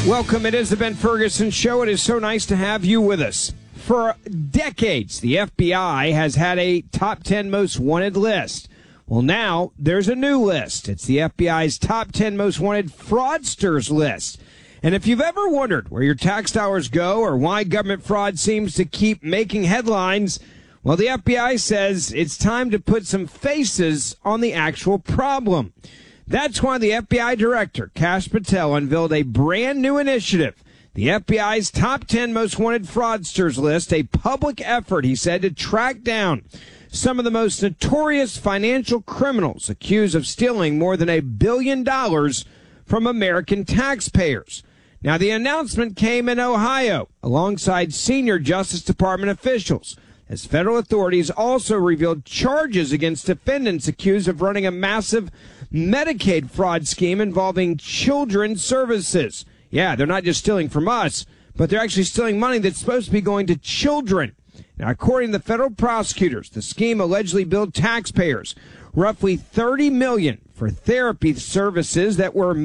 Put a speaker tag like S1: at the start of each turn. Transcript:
S1: Welcome. It is the Ben Ferguson Show. It is so nice to have you with us. For decades, the FBI has had a top 10 most wanted list. Well, now there's a new list. It's the FBI's top 10 most wanted fraudsters list. And if you've ever wondered where your tax dollars go or why government fraud seems to keep making headlines, well, the FBI says it's time to put some faces on the actual problem. That's why the FBI director, Kash Patel, unveiled a brand new initiative, the FBI's top 10 most wanted fraudsters list, a public effort, he said, to track down some of the most notorious financial criminals accused of stealing more than $1 billion from American taxpayers. Now, the announcement came in Ohio alongside senior Justice Department officials, as federal authorities also revealed charges against defendants accused of running a massive Medicaid fraud scheme involving children's services. Yeah, they're not just stealing from us, but they're actually stealing money that's supposed to be going to children. Now, according to the federal prosecutors, the scheme allegedly billed taxpayers roughly $30 million for therapy services that were